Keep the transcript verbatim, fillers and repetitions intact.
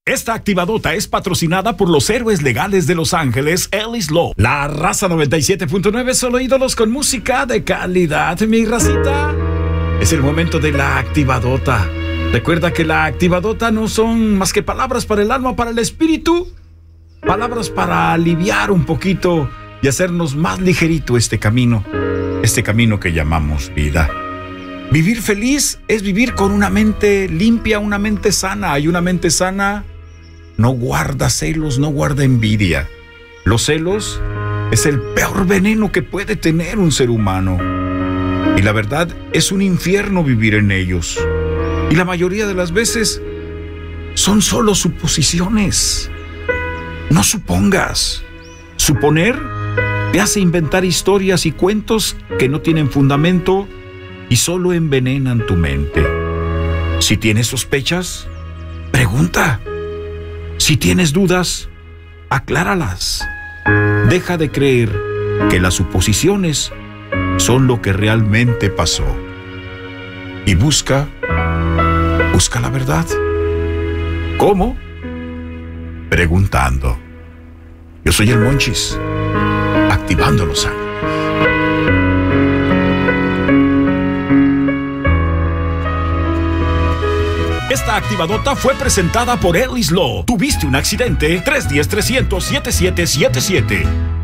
Esta activadota es patrocinada por los héroes legales de Los Ángeles, Ellis Law. La raza noventa y siete punto nueve, solo ídolos con música de calidad, mi racita. Es el momento de la activadota. Recuerda que la activadota no son más que palabras para el alma, para el espíritu. Palabras para aliviar un poquito y hacernos más ligerito este camino. Este camino que llamamos vida. Vivir feliz es vivir con una mente limpia, una mente sana. Y una mente sana no guarda celos, no guarda envidia. Los celos es el peor veneno que puede tener un ser humano. Y la verdad, es un infierno vivir en ellos. Y la mayoría de las veces son solo suposiciones. No supongas. Suponer te hace inventar historias y cuentos que no tienen fundamento y solo envenenan tu mente. Si tienes sospechas, pregunta. Si tienes dudas, acláralas. Deja de creer que las suposiciones son lo que realmente pasó. Y busca, busca la verdad. ¿Cómo? Preguntando. Yo soy el Monchis, activando Los Ángeles. Esta activadota fue presentada por Ellis Law. ¿Tuviste un accidente? tres uno cero, trescientos, setenta y siete setenta y siete.